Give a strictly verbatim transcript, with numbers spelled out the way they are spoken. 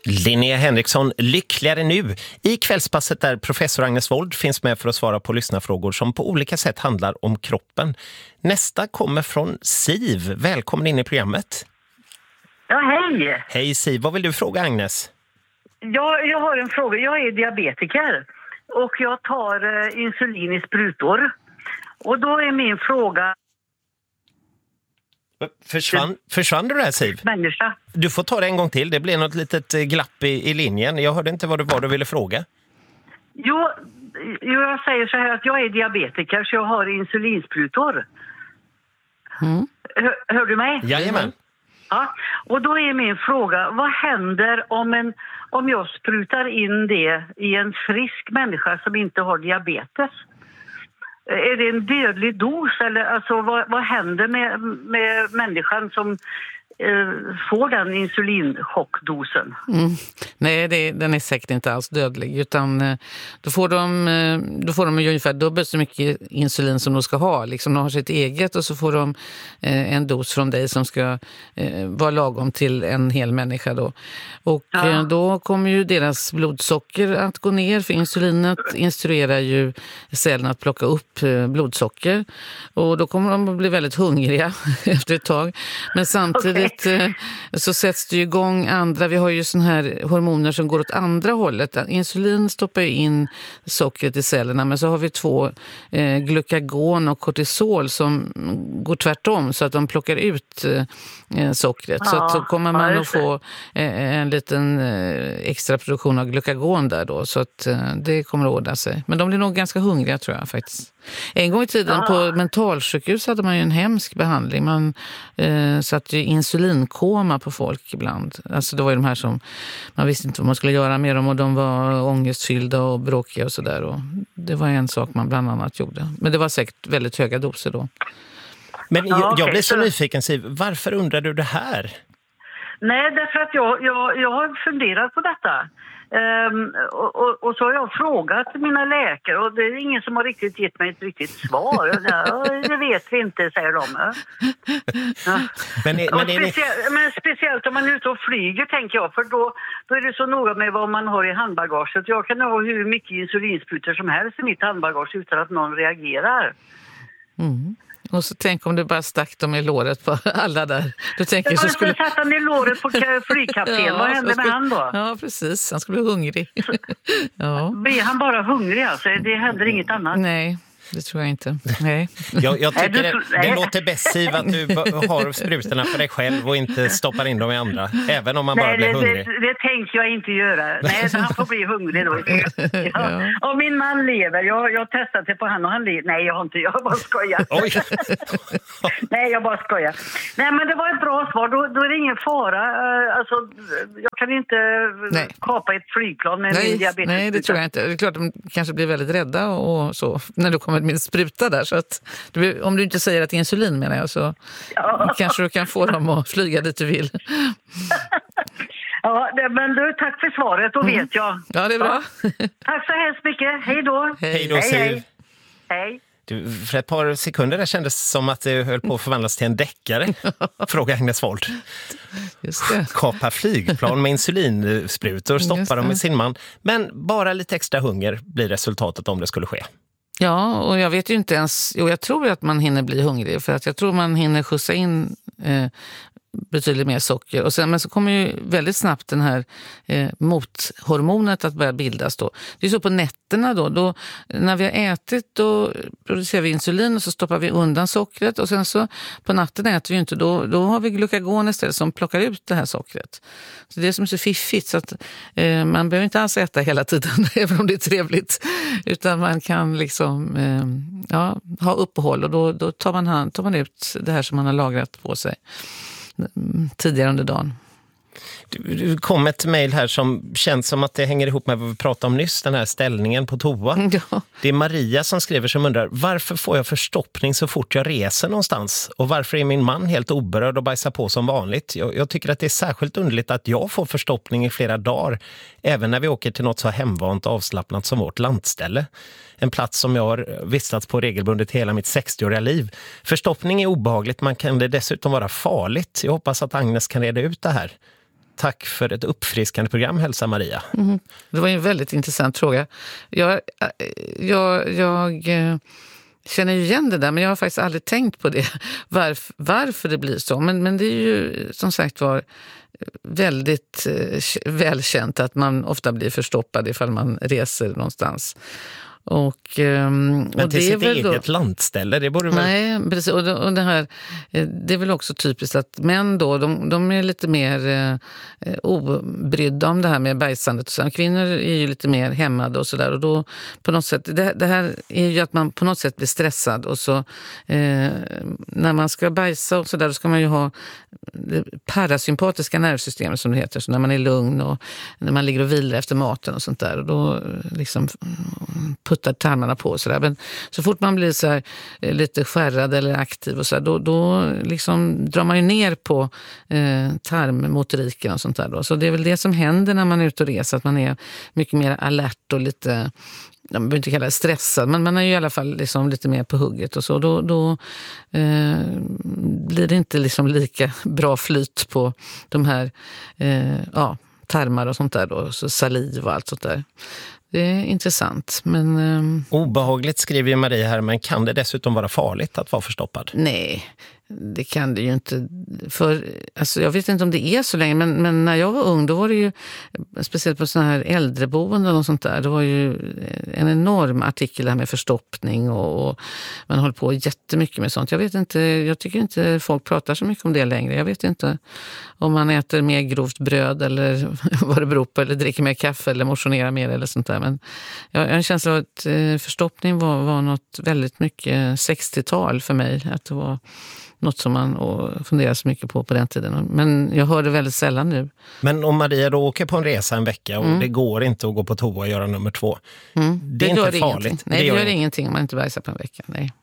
Linnea Henriksson, lyckligare nu. I kvällspasset där professor Agnes Wold finns med för att svara på lyssnarfrågor som på olika sätt handlar om kroppen. Nästa kommer från Siv. Välkommen in i programmet. Ja, hej. Hej Siv, vad vill du fråga Agnes? Ja, jag har en fråga. Jag är diabetiker och jag tar eh, insulin i sprutor. Och då är min fråga... Försvann, försvann du där Siv? Människa. Du får ta det en gång till. Det blev något litet glapp i, i linjen. Jag hörde inte vad det var du ville fråga. Jo, jo, jag säger så här att jag är diabetiker så jag har insulinsprutor. Mm. Hör, hör du mig? Jajamän. Ja, och då är min fråga, vad händer om, en, om jag sprutar in det i en frisk människa som inte har diabetes? Är det en dödlig dos eller alltså, vad, vad händer med, med människan som eh, får den insulinchockdosen? Mm. Nej, det, den är säkert inte alls dödlig utan eh, då får de, eh, då får de ungefär dubbelt så mycket insulin som de ska ha. Liksom de har sitt eget och så får de eh, en dos från dig som ska eh, vara lagom till en hel människa då. Och ja. eh, då kommer ju deras blodsocker att gå ner för insulinet instruerar ju cellen att plocka upp eh, blodsocker och då kommer de att bli väldigt hungriga efter ett tag. Men samtidigt okay. eh, så sätts det ju igång andra, vi har ju sån här hormoner som går åt andra hållet. Insulin stoppar ju in sockret i cellerna men så har vi två eh, glukagon och kortisol som går tvärtom så att de plockar ut eh, sockret. Ja, så att då kommer man att få eh, en liten eh, extra produktion av glukagon där då så att eh, det kommer att ordna sig. Men de blir nog ganska hungriga tror jag faktiskt. En gång i tiden ja. på mentalsjukhus hade man ju en hemsk behandling. Man eh, satte ju insulinkoma på folk ibland. Alltså det var ju de här som man visste inte vad man skulle göra med dem och de var ångestfyllda och bråkiga och sådär. Och det var en sak man bland annat gjorde. Men det var säkert väldigt höga doser då. Men jag, jag blir så nyfiken Siv, varför undrar du det här? Nej, därför att jag, jag, jag har funderat på detta. Um, och, och, och så har jag frågat mina läkare och det är ingen som har riktigt gett mig ett riktigt svar. Ja, det vet vi inte, säger de. Ja. Men, är, men, speciellt, är... men speciellt om man är ute och flyger tänker jag, för då, då är det så noga med vad man har i handbagaget. Jag kan ha hur mycket insulinsprutor som helst i mitt handbagage utan att någon reagerar. Mm. Och så tänk om du bara stack dem i låret på alla där. Du tänker jag så skulle satt han i låret på flygkapten. ja, vad hände skulle... med han då? Ja, precis. Han skulle bli hungrig. ja. Blir han bara hungrig alltså? Det händer inget annat. Nej. Det tror jag inte. Nej. Jag, jag tycker det, det låter bäst Siv att du har sprutorna för dig själv och inte stoppar in dem i andra. Även om man Nej, bara blir det, hungrig. Det, det tänker jag inte göra. Nej, han får bli hungrig då. Ja. Ja. Och min man lever. Jag, jag testat det på han och han lever. Nej, jag har inte. Jag bara skojar. Oj. Nej, jag bara skojar. Nej, men det var ett bra svar. Då, då är det ingen fara. Alltså, jag kan inte nej. kapa ett flygplan med nej, min diabetes. Nej, det tror jag inte. Det är klart att de kanske blir väldigt rädda och så när du kommer med min spruta där. Så att du, om du inte säger att det är insulin menar jag så ja. kanske du kan få dem att flyga dit du vill. Ja, det, men du, tack för svaret, då mm. vet jag. Ja, det är bra. Ja. Tack så hemskt mycket. Hej då. Hej då, Siv. Hej. hej. Du, för ett par sekunder där kändes som att det höll på att förvandlas till en deckare. Fråga Agnes Wold. Just det. Kapa flygplan med insulinsprutor, stoppa dem med sin man. Men bara lite extra hunger blir resultatet om det skulle ske. Ja, och jag vet ju inte ens, jo, jag tror att man hinner bli hungrig för att jag tror man hinner skjutsa in eh, betydligt mer socker. Och sen, men så kommer ju väldigt snabbt den här eh, mothormonet att börja bildas då. Det är så på nätterna då, då, när vi har ätit då producerar vi insulin och så stoppar vi undan sockret och sen så på natten äter vi ju inte, då, då har vi glukagon istället som plockar ut det här sockret. Så det är som är så fiffigt så att eh, man behöver inte alls äta hela tiden även om det är trevligt utan man kan liksom eh, ja, ha uppehåll och då, då tar, man hand, tar man ut det här som man har lagrat på sig tidigare under dagen. Det kom ett mejl här som känns som att det hänger ihop med vad vi pratade om nyss, den här ställningen på toa. Ja. Det är Maria som skriver som undrar, varför får jag förstoppning så fort jag reser någonstans? Och varför är min man helt oberörd och bajsar på som vanligt? Jag, jag tycker att det är särskilt underligt att jag får förstoppning i flera dagar, även när vi åker till något så hemvant och avslappnat som vårt landställe. En plats som jag har vistats på regelbundet hela mitt sextioåriga liv. Förstoppning är obehagligt, man kan det dessutom vara farligt. Jag hoppas att Agnes kan reda ut det här. Tack för ett uppfriskande program, hälsa Maria. Mm. Det var en väldigt intressant fråga. Jag, jag, jag känner ju igen det där, men jag har faktiskt aldrig tänkt på det. Varför, varför det blir så. Men, men det är ju som sagt var väldigt välkänt att man ofta blir förstoppad ifall man reser någonstans. Och, men till och det sitt är väl eget då, landställe, det borde väl... Nej, precis. Och det, och det här, det är väl också typiskt att män då, de, de är lite mer eh, obrydda om det här med bajsandet. Och så. Kvinnor är ju lite mer hämmade och sådär. Och då på något sätt, det, det här är ju att man på något sätt blir stressad. Och så eh, när man ska bajsa och sådär, då ska man ju ha det parasympatiska nervsystemet som det heter. Så när man är lugn och när man ligger och vilar efter maten och sånt där. Och då liksom puttar tarmarna på och sådär. Men så fort man blir så här, lite skärrad eller aktiv och så där, då, då liksom drar man ju ner på eh, tarmmotoriken och sånt där då. Så det är väl det som händer när man är ute och reser, att man är mycket mer alert och lite, jag behöver inte kalla det stressad, men man är ju i alla fall liksom lite mer på hugget och så. Då, då eh, blir det inte liksom lika bra flyt på de här eh, ja, tarmar och sånt där då, så saliv och allt sånt där. Det är intressant, men... Um... Obehagligt skriver ju Maria här, men kan det dessutom vara farligt att vara förstoppad? Nej, det kan det ju inte. För, alltså jag vet inte om det är så länge, men, men när jag var ung då var det ju, speciellt på sådana här äldreboenden och sånt där, det var ju en enorm artikel här med förstoppning och, och man håller på jättemycket med sånt. Jag vet inte, jag tycker inte folk pratar så mycket om det längre. Jag vet inte om man äter mer grovt bröd eller vad det beror på, eller dricker mer kaffe eller motionerar mer eller sånt där. Men jag har en känsla av att förstoppning var, var något väldigt mycket sextiotal för mig, att det var något som man funderar så mycket på på den tiden. Men jag hör det väldigt sällan nu. Men om Maria då åker på en resa en vecka och mm. det går inte att gå på toa och göra nummer två. Mm. Det är det inte farligt. Ingenting. Nej, det, det gör, gör ingenting om man inte bajsar på en vecka. Nej.